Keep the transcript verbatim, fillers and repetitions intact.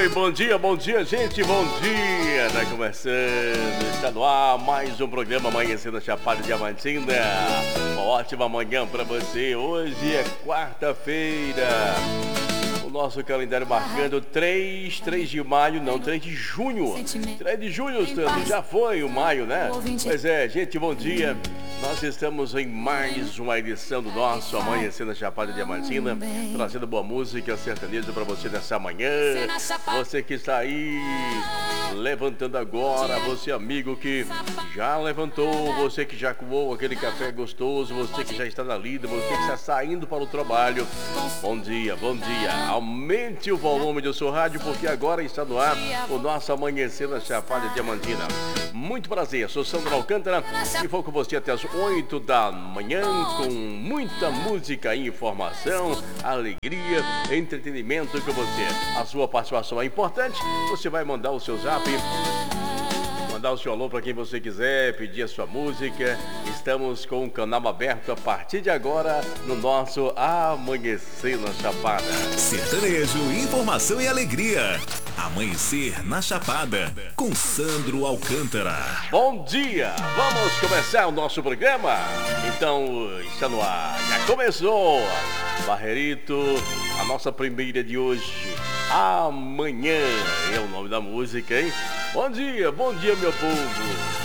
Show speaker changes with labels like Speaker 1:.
Speaker 1: Oi, bom dia, bom dia, gente, bom dia. Tá começando, está no ar mais um programa Amanhecendo a Chapada Diamantina. Uma ótima manhã pra você. Hoje é quarta-feira. O nosso calendário marcando três, três de maio, não, três de junho. três de junho, Sandro, já foi o maio, né? Pois é, gente, bom dia. Nós estamos em mais uma edição do nosso Amanhecendo a Chapada Diamantina, trazendo boa música sertaneja para você nessa manhã. Você que está aí levantando agora, você amigo que já levantou, você que já comeu aquele café gostoso, você que já está na lida, você que está saindo para o trabalho. Bom dia, bom dia. Aumente o volume do seu rádio porque agora está no ar o nosso Amanhecendo a Chapada Diamantina. Muito prazer, sou Sandro Alcântara e vou com você até as oito da manhã com muita música, informação, alegria, entretenimento com você. A sua participação é importante, você vai mandar o seu zap, mandar o seu alô para quem você quiser, pedir a sua música. Estamos com o canal aberto a partir de agora no nosso Amanhecer na Chapada.
Speaker 2: Sertanejo, informação e alegria. Amanhecer na Chapada, com Sandro Alcântara.
Speaker 1: Bom dia, vamos começar o nosso programa? Então, está no ar, já começou. Barrerito, a nossa primeira de hoje, Amanhã, é o nome da música, hein? Bom dia, bom dia, meu povo.